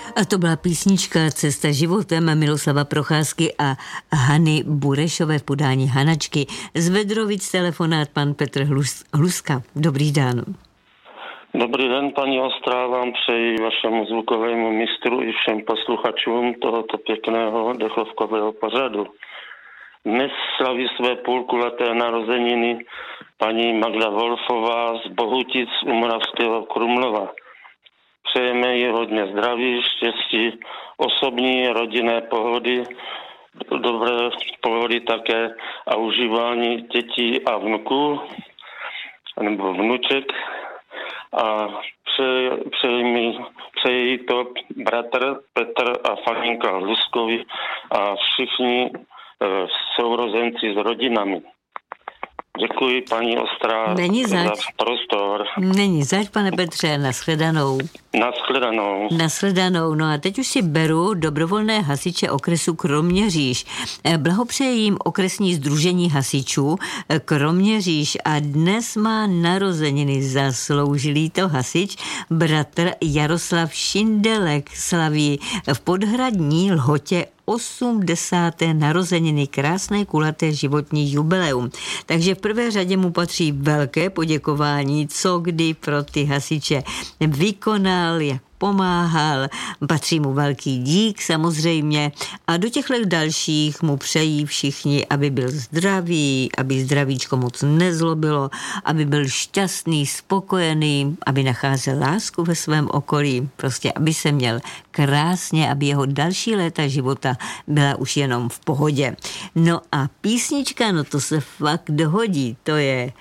A to byla písnička Cesta životem Miloslava Procházky a Hany Burešové v podání Hanačky. Z Vedrovic telefonát pan Petr Hluska. Dobrý den. Dobrý den, paní Ostrá, vám přeji vašemu zvukovému mistru i všem posluchačům tohoto pěkného dechovkového pořadu. Dnes slaví své půlkulaté narozeniny paní Magda Wolfová z Bohutic u Moravského Krumlova. Přejeme jí hodně zdraví, štěstí, osobní, rodinné pohody, dobré pohody také a užívání dětí a vnuků nebo vnuček. A přeji to bratr Petr a Faninka Hluskovi a všichni sourozenci s rodinami. Děkuji, paní Ostrá, za prostor. Není zač, pane Petře, nashledanou. Nashledanou. No a teď už si beru dobrovolné hasiče okresu Kroměříž. Blahopřeji jim okresní sdružení hasičů Kroměříž a dnes má narozeniny zasloužilý to hasič bratr Jaroslav Šindelek, slaví v Podhradní Lhotě 80. narozeniny, krásné kulaté životní jubileum. Takže v prvé řadě mu patří velké poděkování, co kdy pro ty hasiče vykonal, jak pomáhal, patří mu velký dík samozřejmě a do těch let dalších mu přejí všichni, aby byl zdravý, aby zdravíčko moc nezlobilo, aby byl šťastný, spokojený, aby nacházel lásku ve svém okolí, prostě aby se měl krásně, aby jeho další léta života byla už jenom v pohodě. No a písnička, no to se fakt dohodí, to je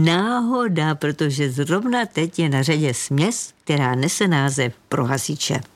náhoda, protože zrovna teď je na řadě směs, která nese název Pro hasiče.